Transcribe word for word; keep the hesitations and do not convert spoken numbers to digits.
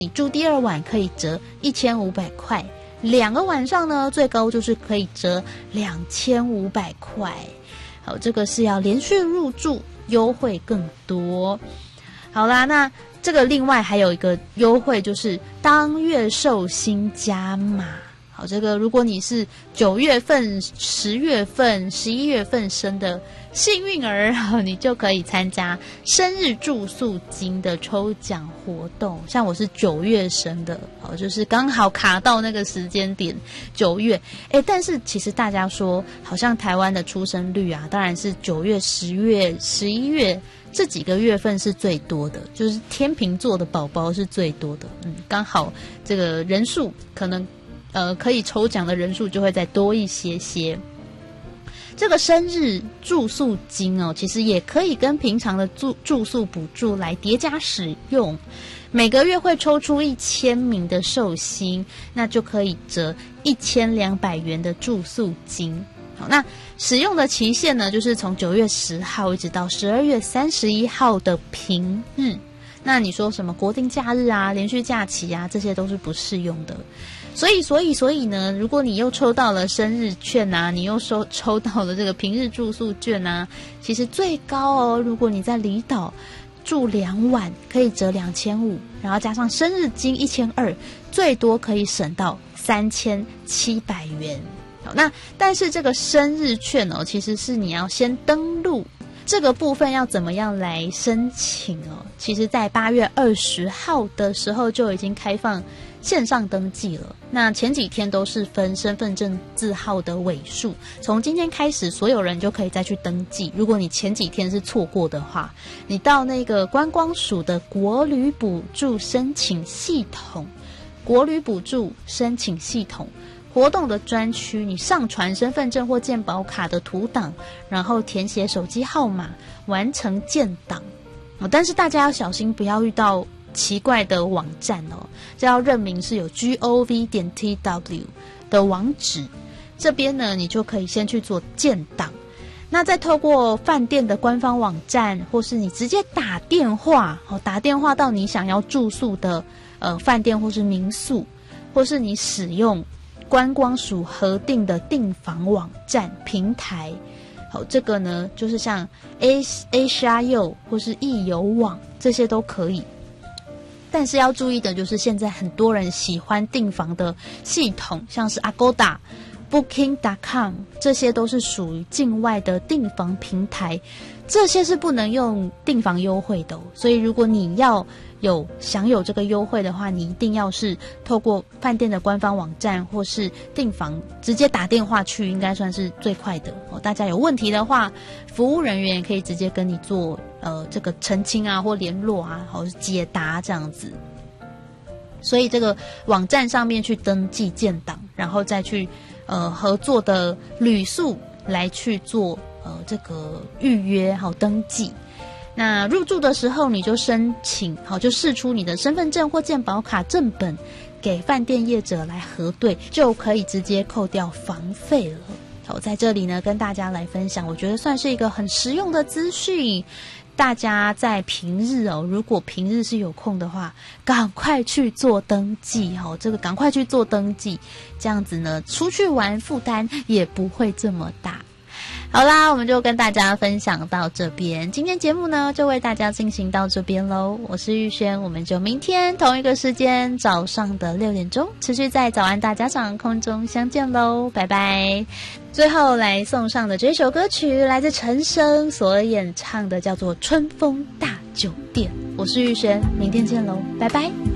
你住第二晚可以折一千五百块，两个晚上呢，最高就是可以折两千五百块。好，这个是要连续入住，优惠更多。好啦，那这个另外还有一个优惠，就是当月寿星加码。好，这个如果你是九月份、十月份、十一月份生的幸运儿，你就可以参加生日住宿金的抽奖活动。像我是九月生的，好，就是刚好卡到那个时间点，九月。哎，但是其实大家说，好像台湾的出生率啊，当然是九月、十月、十一月这几个月份是最多的，就是天秤座的宝宝是最多的。嗯，刚好这个人数可能。呃，可以抽奖的人数就会再多一些些。这个生日住宿金哦，其实也可以跟平常的住住宿补助来叠加使用。每个月会抽出一千名的寿星，那就可以折一千两百元的住宿金。好，那使用的期限呢，就是从九月十号一直到十二月三十一号的平日。那你说什么国定假日啊、连续假期啊，这些都是不适用的。所以，所以，所以呢，如果你又抽到了生日券啊，你又收抽到了这个平日住宿券啊，其实最高哦，如果你在离岛住两晚，可以折两千五，然后加上生日金一千二，最多可以省到三千七百元。好，那但是这个生日券哦，其实是你要先登录。这个部分要怎么样来申请哦？其实在八月二十号的时候就已经开放线上登记了。那前几天都是分身份证字号的尾数，从今天开始所有人就可以再去登记。如果你前几天是错过的话，你到那个观光署的国旅补助申请系统，国旅补助申请系统活动的专区，你上传身份证或健保卡的图档，然后填写手机号码，完成建档。哦，但是大家要小心，不要遇到奇怪的网站哦。这要认明是有 gov 点 tw 的网址，这边呢你就可以先去做建档。那再透过饭店的官方网站，或是你直接打电话，哦，打电话到你想要住宿的呃饭店或是民宿，或是你使用观光署核定的订房网站平台。好，这个呢就是像 A Asia 或是易游网，这些都可以。但是要注意的就是现在很多人喜欢订房的系统，像是 Agoda、Booking 点 com， 这些都是属于境外的订房平台，这些是不能用订房优惠的哦。所以如果你要有享有这个优惠的话，你一定要是透过饭店的官方网站或是订房直接打电话去，应该算是最快的哦。大家有问题的话，服务人员也可以直接跟你做呃这个澄清啊或联络啊，或是解答这样子。所以这个网站上面去登记建档，然后再去呃合作的旅宿来去做呃这个预约好登记。那入住的时候你就申请好，就释出你的身份证或健保卡正本给饭店业者来核对，就可以直接扣掉房费了。好，在这里呢跟大家来分享，我觉得算是一个很实用的资讯。大家在平日哦，如果平日是有空的话，赶快去做登记哦，这个赶快去做登记，这样子呢出去玩负担也不会这么大。好啦，我们就跟大家分享到这边，今天节目呢就为大家进行到这边咯。我是玉轩，我们就明天同一个时间早上的六点钟持续在早安大家长空中相见咯，拜拜。最后来送上的这首歌曲来自陈升所演唱的，叫做《春风大酒店》。我是玉轩，明天见咯，拜拜。